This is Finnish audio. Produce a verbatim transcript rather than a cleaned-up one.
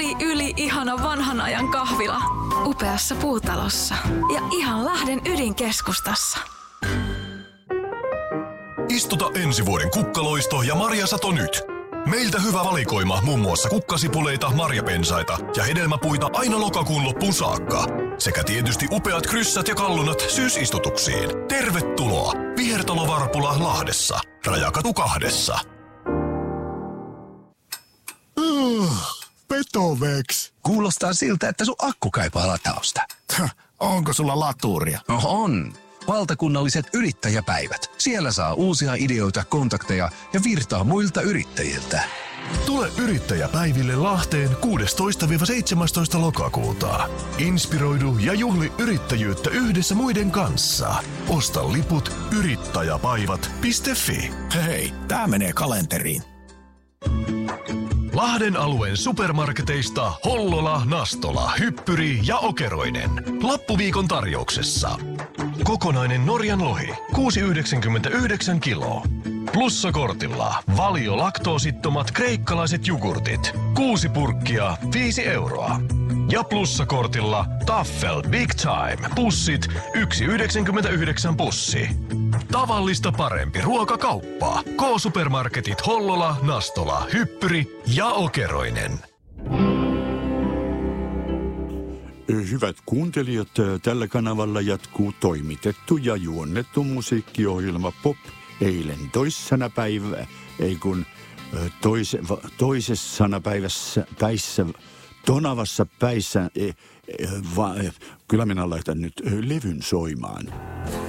Yli ihana vanhan ajan kahvila. Upeassa puutalossa. Ja ihan Lahden ydinkeskustassa. Istuta ensi vuoden kukkaloisto ja marjasato nyt. Meiltä hyvä valikoima muun muassa kukkasipuleita, marjapensaita ja hedelmäpuita aina lokakuun loppuun saakka. Sekä tietysti upeat kryssät ja kallunat syysistutuksiin. Tervetuloa! Vihertalo Varpula Lahdessa. Rajakatu kahdessa. Uh, Petoveks. Kuulostaa siltä, että sun akku kaipaa latausta. Onko sulla laturia? No on. Valtakunnalliset yrittäjäpäivät. Siellä saa uusia ideoita, kontakteja ja virtaa muilta yrittäjiltä. Tule yrittäjäpäiville Lahteen kuudestoista seitsemästoista lokakuuta. Inspiroidu ja juhli yrittäjyyttä yhdessä muiden kanssa. Osta liput yrittäjäpäivät piste fi. Hei, tää menee kalenteriin. Lahden alueen supermarketeista Hollola, Nastola, Hyppyri ja Okeroinen. Lappuviikon tarjouksessa. Kokonainen Norjan lohi, kuusi pilkku yhdeksänkymmentäyhdeksän kiloa. Plussakortilla Valio laktoosittomat kreikkalaiset jogurtit, kuusi purkkia, viisi euroa. Ja plussakortilla Taffel Big Time pussit, yksi pilkku yhdeksänkymmentäyhdeksän pussi. Tavallista parempi ruokakauppa. K-supermarketit Hollola, Nastola, Hyppyri ja Okeroinen. Hyvät kuuntelijat, tällä kanavalla jatkuu toimitettu ja juonnettu musiikkiohjelma Pop eilen toissana päivä, ei kun toise, toisessa päivässä, päissä, tonavassa päissä, e, e, va, kyllä minä laitan nyt levyn soimaan.